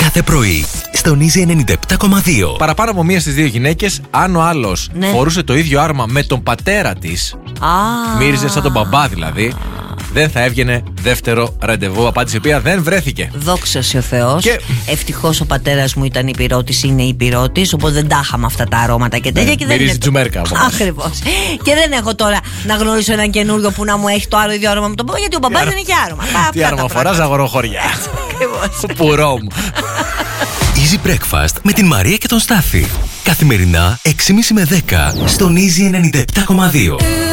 κάθε πρωί στον Easy 97,2. Παραπάνω από μία στις δύο γυναίκες, αν ο άλλος φορούσε το ίδιο άρμα με τον πατέρα της, μύριζε σαν τον μπαμπά δηλαδή, δεν θα έβγαινε δεύτερο ραντεβού. Απάντηση η οποία δεν βρέθηκε. Δόξα σε ο Θεός. Και... ευτυχώς ο πατέρας μου ήταν υπηρώτης, είναι υπηρώτης, οπότε δεν τα είχαμε αυτά τα αρώματα και τέτοια. Και μυρίζει τζουμέρκα. Ακριβώς. Και δεν έχω τώρα να γνωρίσω έναν καινούριο που να μου έχει το άλλο ίδιο άρωμα με τον μπαμπά, γιατί ο μπαμπάς δεν έχει άρωμα. Τι άρωμα φοράς, αγοροχωριά. Πουρό μου. Easy Breakfast με την Μαρία και τον Στάφη. Καθημερινά 6.30 με 10 στον Easy 97,2.